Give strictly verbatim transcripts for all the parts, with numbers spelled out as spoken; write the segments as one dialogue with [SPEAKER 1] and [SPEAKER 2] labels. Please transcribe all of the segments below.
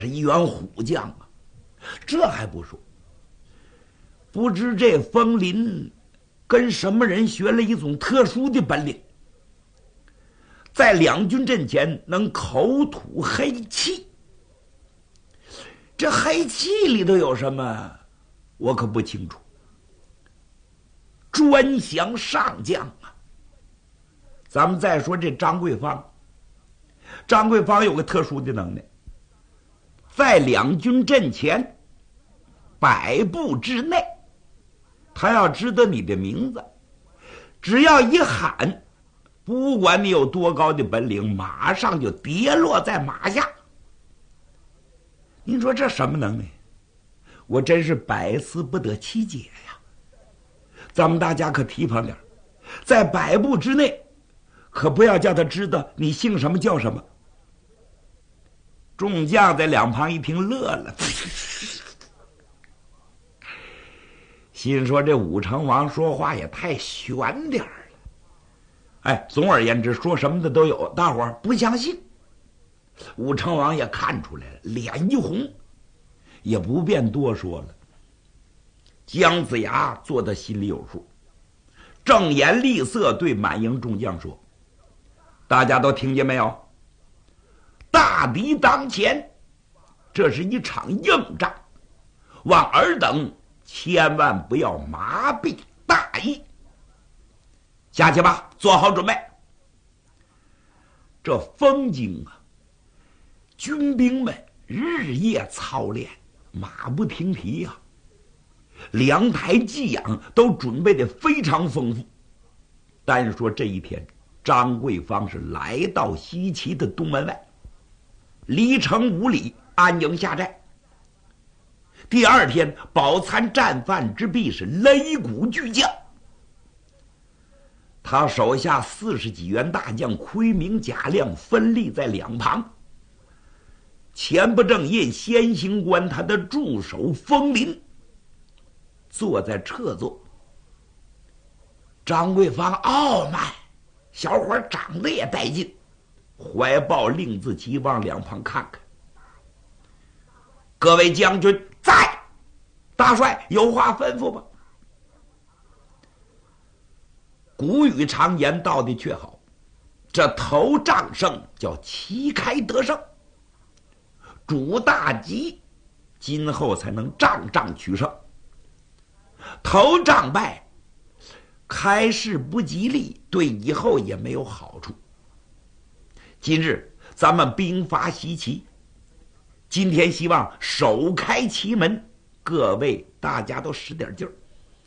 [SPEAKER 1] 一员虎将啊。这还不说，不知这风林跟什么人学了一种特殊的本领，在两军阵前能口吐黑气。这黑气里头有什么，我可不清楚。专降上将啊！咱们再说这张桂芳，张桂芳有个特殊的能耐，在两军阵前百步之内，他要知道你的名字，只要一喊，不管你有多高的本领，马上就跌落在马下。您说这什么能耐？我真是百思不得其解呀！咱们大家可提防点，在百步之内，可不要叫他知道你姓什么叫什么。众将在两旁一听乐了，心说这武成王说话也太悬点儿了。哎，总而言之，说什么的都有，大伙儿不相信。武成王也看出来了，脸一红，也不便多说了。姜子牙做的心里有数，正颜厉色对满营众将说：“大家都听见没有？大敌当前，这是一场硬仗，望尔等千万不要麻痹大意。下去吧，做好准备。”这风景啊，军兵们日夜操练，马不停蹄呀、啊，粮台寄养都准备的非常丰富。单说这一天，张桂芳是来到西岐的东门外，离城五里，安营下寨。第二天，饱餐战饭之毕，是擂鼓巨将。他手下四十几员大将，盔明甲亮，分立在两旁。前不正印先行官他的助手风林坐在侧座。张桂芳傲慢，小伙长得也带劲，怀抱令字旗往两旁看看。各位将军在，大帅有话吩咐吧。古语常言道的却好，这头仗胜叫旗开得胜，主大吉，今后才能仗仗取胜。头仗败，开市不吉利，对以后也没有好处。今日咱们兵发西岐，今天希望首开奇门，各位大家都使点劲儿。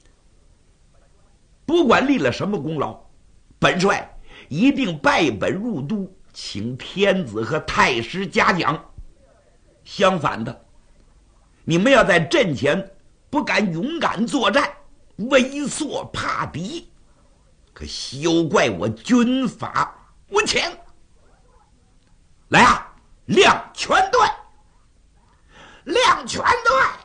[SPEAKER 1] 不管立了什么功劳，本帅一定拜本入都，请天子和太师嘉奖。相反的，你们要在阵前不敢勇敢作战，畏缩怕敌，可休怪我军法无情。来啊，亮全队，亮全队！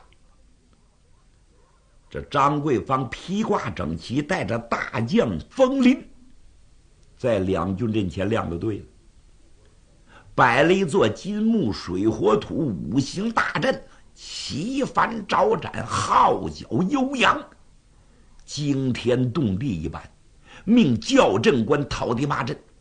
[SPEAKER 1] 这张桂芳披挂整齐，带着大将风林，在两军阵前亮了队了，摆了一座金木水火土五行大阵，旗帆招展，号角悠扬，惊天动地一般，命校正官讨敌骂阵。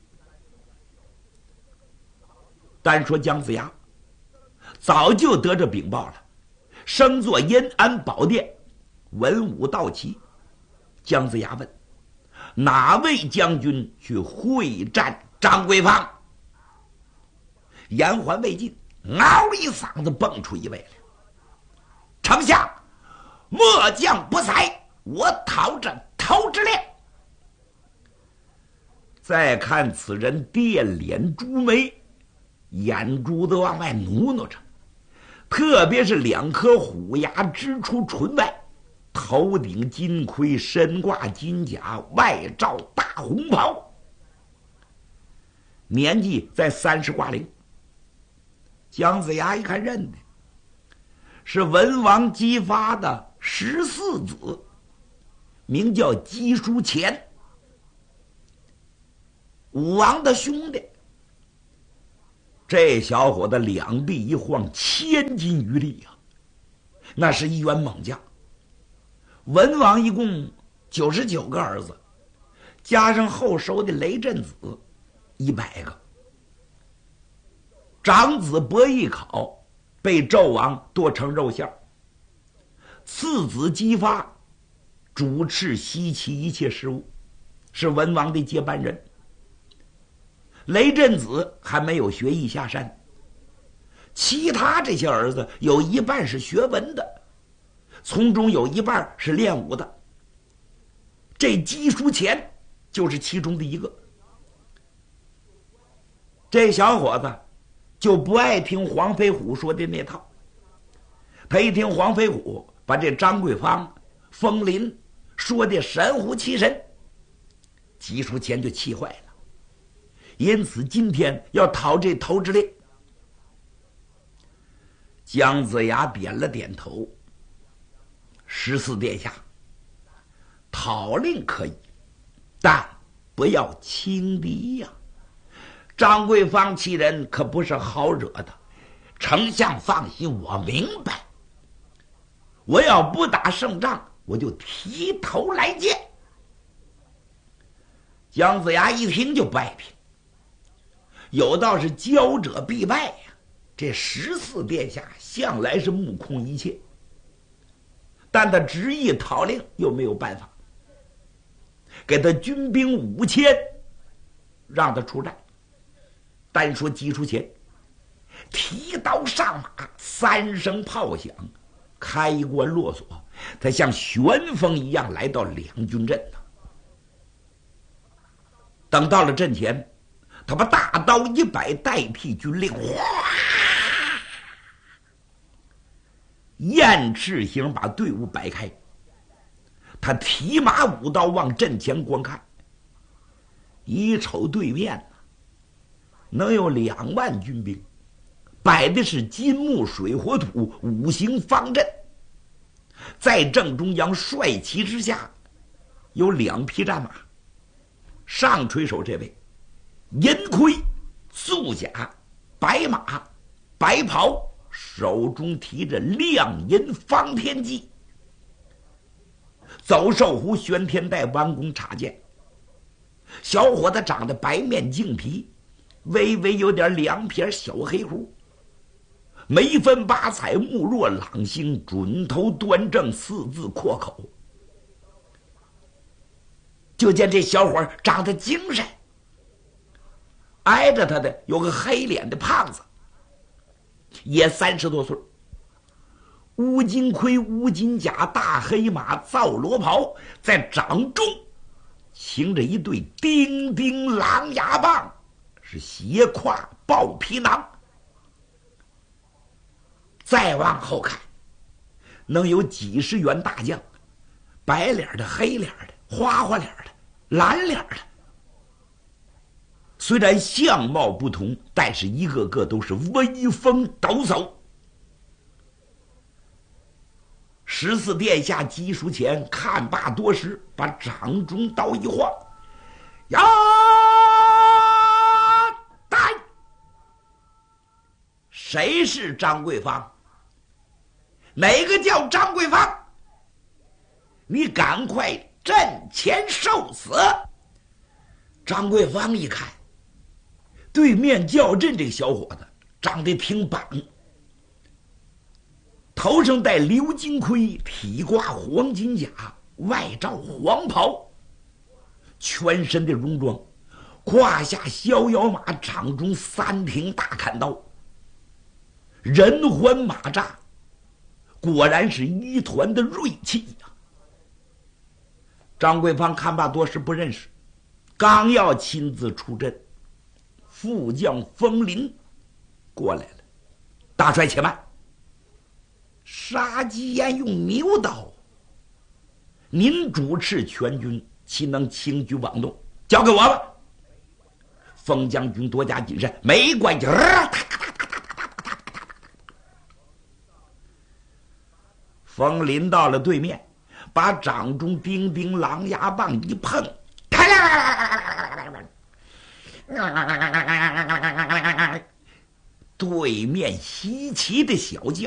[SPEAKER 1] 单说姜子牙早就得着禀报了，升坐延安宝殿，文武到齐。姜子牙问：哪位将军去会战张桂芳？言还未尽，嗷一嗓子蹦出一位来：丞相，末将不才，我讨着头之令。再看此人电脸朱眉，眼珠子往外努努着，特别是两颗虎牙支出唇外，头顶金盔，身挂金甲，外罩大红袍，年纪在三十挂零。姜子牙一看认得，是文王姬发的十四子，名叫姬书虔，武王的兄弟。 这小伙子两臂一晃，千斤余力呀、啊，那是一员猛将。文王一共九十九个儿子，加上后收的雷震子一百个。长子伯邑考被纣王剁成肉馅，次子姬发主持西岐一切事务，是文王的接班人。雷震子还没有学艺下山，其他这些儿子有一半是学文的，从中有一半是练武的。这姬叔虔就是其中的一个。这小伙子就不爱听黄飞虎说的那套，他一听黄飞虎把这张桂芳、风林说的神乎其神，姬叔虔就气坏了。因此今天要讨这头之令。姜子牙点了点头，十四殿下，讨令可以，但不要轻敌呀、啊。张桂芳其人可不是好惹的，丞相放心，我明白。我要不打胜仗，我就提头来见。姜子牙一听就不爱听，有道是骄者必败呀、啊，这十四殿下向来是目空一切，但他执意讨令又没有办法，给他军兵五千，让他出战。单说姬叔虔提刀上马，三声炮响，开关落锁，他像旋风一样来到两军阵呢。等到了阵前，他把大刀一摆，代替军令，哗，雁翅形把队伍摆开。他提马舞刀往阵前观看，一瞅对面能有两万军兵，摆的是金木水火土五行方阵，在正中央帅旗之下有两匹战马，上垂手这位银盔素甲白马白袍，手中提着亮银方天戟，走兽湖玄天带弯弓插箭。小伙子长得白面净皮，微微有点两撇小黑胡，眉分八彩，目若朗星，准头端正，四字阔口。就见这小伙长得精神，挨着他的有个黑脸的胖子，也三十多岁，乌金盔乌金甲大黑马皂罗袍，在掌中擎着一对钉钉狼牙棒，是斜挎豹皮囊。再往后看，能有几十员大将，白脸的黑脸的花花脸的蓝脸的，虽然相貌不同，但是一个个都是威风抖擞。十四殿下姬叔虔看罢多时，把掌中刀一晃，呀，带谁是张桂芳？哪个叫张桂芳？你赶快阵前受死！张桂芳一看，对面叫阵这个小伙子长得挺板，头上戴鎏金盔，体挂黄金甲，外罩黄袍，全身的戎装，胯下逍遥马，掌中三挺大砍刀，人环马扎，果然是一团的锐气呀、啊！张桂芳看罢多时不认识，刚要亲自出阵，副将风林过来了。大帅且慢，杀鸡焉用牛刀？您主持全军，岂能轻举妄动？交给我吧。风将军多加谨慎，没关系。风林到了对面，把掌中钉钉狼牙棒一碰， 对面西岐的小将